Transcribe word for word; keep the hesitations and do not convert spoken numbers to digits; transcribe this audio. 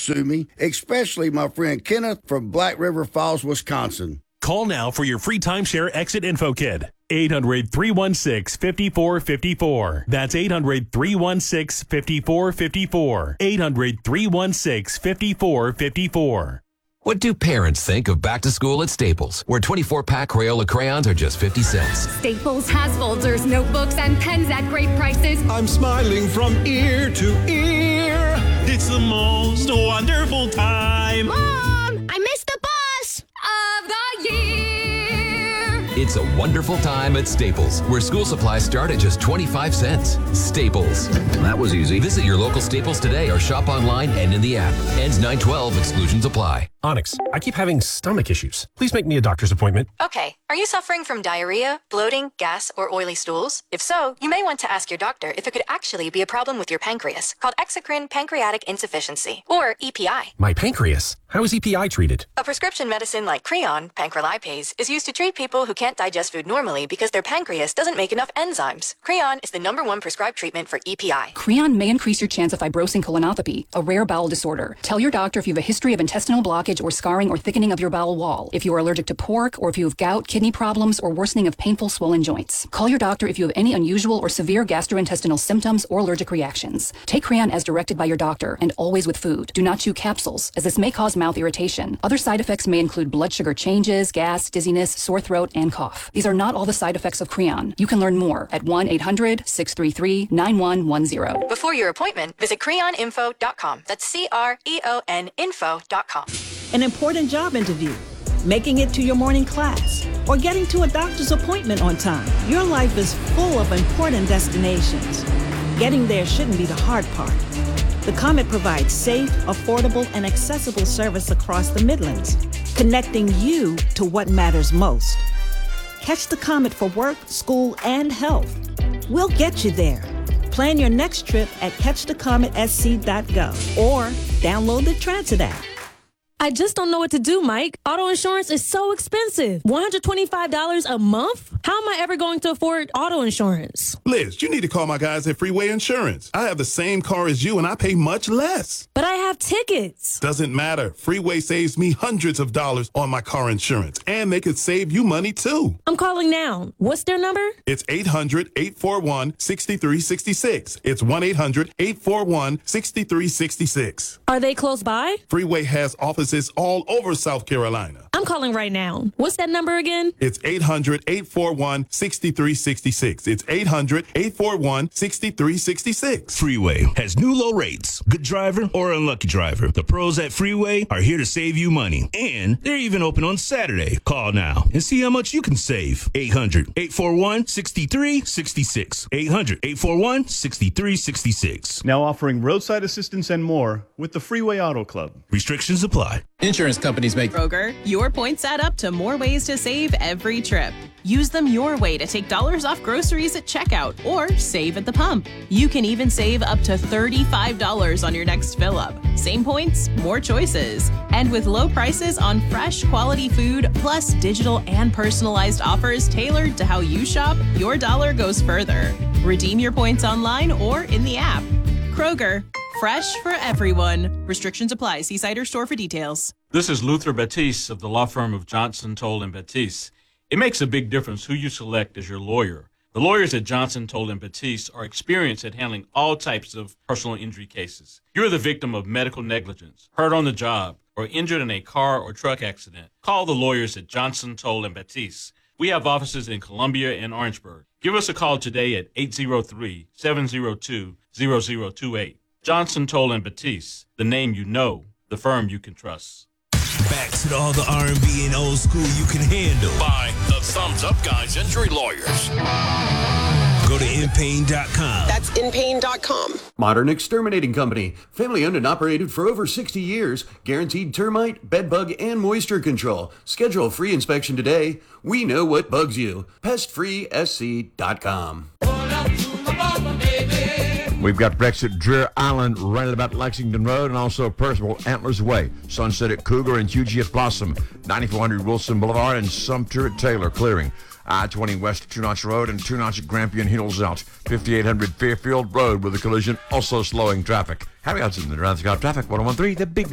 sue me, especially my friend Kenneth from Black River Falls, Wisconsin. Call now for your free timeshare exit info kit. eight hundred, three one six, five four five four. That's eight hundred, three one six, five four five four. eight hundred, three one six, five four five four. What do parents think of back to school at Staples, where twenty-four pack Crayola crayons are just fifty cents? Staples has folders, notebooks, and pens at great prices. I'm smiling from ear to ear. It's the most wonderful time. Mom, I missed the bus of the year. It's a wonderful time at Staples, where school supplies start at just twenty-five cents. Staples. That was easy. Visit your local Staples today or shop online and in the app. Ends nine twelve. Exclusions apply. Onyx, I keep having stomach issues. Please make me a doctor's appointment. Okay. Are you suffering from diarrhea, bloating, gas, or oily stools? If so, you may want to ask your doctor if it could actually be a problem with your pancreas, called exocrine pancreatic insufficiency, or E P I. My pancreas? How is E P I treated? A prescription medicine like Creon, pancrelipase, is used to treat people who can't digest food normally because their pancreas doesn't make enough enzymes. Creon is the number one prescribed treatment for E P I. Creon may increase your chance of fibrosing colonopathy, a rare bowel disorder. Tell your doctor if you have a history of intestinal blockage or scarring or thickening of your bowel wall, if you are allergic to pork, or if you have gout, kidney problems, or worsening of painful swollen joints. Call your doctor if you have any unusual or severe gastrointestinal symptoms or allergic reactions. Take Creon as directed by your doctor and always with food. Do not chew capsules, as this may cause mouth irritation. Other side effects may include blood sugar changes, gas, dizziness, sore throat, and cough. These are not all the side effects of Creon. You can learn more at one eight hundred, six three three, nine one one zero. Before your appointment, visit creon info dot com. That's C R E O N info dot com. An important job interview, making it to your morning class, or getting to a doctor's appointment on time. Your life is full of important destinations. Getting there shouldn't be the hard part. The Comet provides safe, affordable, and accessible service across the Midlands, connecting you to what matters most. Catch the Comet for work, school, and health. We'll get you there. Plan your next trip at catch the comet s c dot gov or download the Transit app. I just don't know what to do, Mike. Auto insurance is so expensive. one hundred twenty-five dollars a month? How am I ever going to afford auto insurance? Liz, you need to call my guys at Freeway Insurance. I have the same car as you and I pay much less. But I have tickets. Doesn't matter. Freeway saves me hundreds of dollars on my car insurance, and they could save you money too. I'm calling now. What's their number? It's eight hundred, eight four one, six three six six. It's one eight hundred, eight four one, six three six six. Are they close by? Freeway has offices all over South Carolina. I'm calling right now. What's that number again? It's eight hundred, eight four one, six three six six. It's eight hundred, eight four one, six three six six. Freeway has new low rates. Good driver or unlucky driver, the pros at Freeway are here to save you money. And they're even open on Saturday. Call now and see how much you can save. eight hundred, eight four one, six three six six. eight hundred, eight four one, six three six six. Now offering roadside assistance and more with the Freeway Auto Club. Restrictions apply. Insurance companies make Kroger, your points add up to more ways to save every trip. Use them your way to take dollars off groceries at checkout or save at the pump. You can even save up to thirty-five dollars on your next fill up. Same points, more choices. And with low prices on fresh quality food, plus digital and personalized offers tailored to how you shop, your dollar goes further. Redeem your points online or in the app. Kroger, fresh for everyone. Restrictions apply. See site or store for details. This is Luther Batiste of the law firm of Johnson, Toll and Batiste. It makes a big difference who you select as your lawyer. The lawyers at Johnson, Toll and Batiste are experienced at handling all types of personal injury cases. You're the victim of medical negligence, hurt on the job, or injured in a car or truck accident. Call the lawyers at Johnson, Toll and Batiste. We have offices in Columbia and Orangeburg. Give us a call today at eight zero three, seven zero two, zero zero two eight. Johnson, Toll and Batiste, the name you know, the firm you can trust. Back to all the R and B and old school you can handle. By the Thumbs Up Guys Injury Lawyers. Go to in pain dot com. That's in pain dot com. Modern Exterminating Company. Family owned and operated for over sixty years. Guaranteed termite, bed bug, and moisture control. Schedule a free inspection today. We know what bugs you. pest free s c dot com. We've got Brexit Dreer Island right about Lexington Road and also Percival Antlers Way. Sunset at Cougar and Hugie at Blossom. ninety-four hundred Wilson Boulevard and Sumter at Taylor Clearing. I twenty West at Two Notch Road and Two Notch at Grampian Hills out. fifty-eight hundred Fairfield Road with a collision also slowing traffic. Harry Hudson, the Transcom Traffic, one oh one three, the Big